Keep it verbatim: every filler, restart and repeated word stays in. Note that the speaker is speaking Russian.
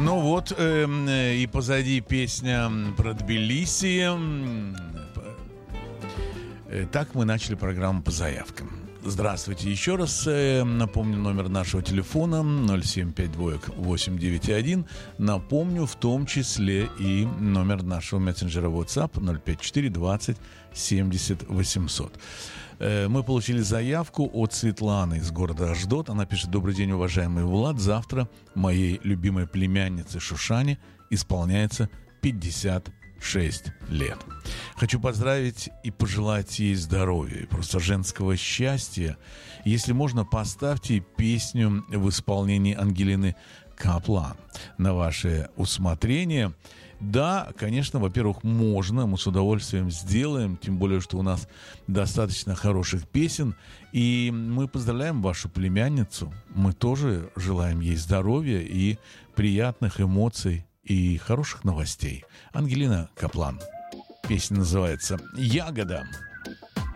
Ну вот, э, и позади песня про Тбилиси. Э, так мы начали программу по заявкам. Здравствуйте еще раз. Э, напомню номер нашего телефона ноль семь пять два восемь девять один. Напомню в том числе и номер нашего мессенджера WhatsApp ноль пять четыре двадцать семьдесят восемьсот. Мы получили заявку от Светланы из города Аждот. Она пишет: добрый день, уважаемый Влад. Завтра моей любимой племяннице Шушане исполняется пятьдесят шесть лет. Хочу поздравить и пожелать ей здоровья, просто женского счастья. Если можно, поставьте песню в исполнении Ангелины Каплан на ваше усмотрение. Да, конечно, во-первых, можно, мы с удовольствием сделаем, тем более, что у нас достаточно хороших песен, и мы поздравляем вашу племянницу, мы тоже желаем ей здоровья и приятных эмоций и хороших новостей. Ангелина Каплан. Песня называется «Ягода».